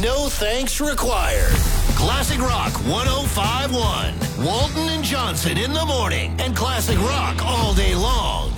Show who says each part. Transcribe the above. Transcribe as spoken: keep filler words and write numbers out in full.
Speaker 1: No thanks required. Classic Rock one oh five point one. Walton and Johnson in the morning and Classic Rock all day long.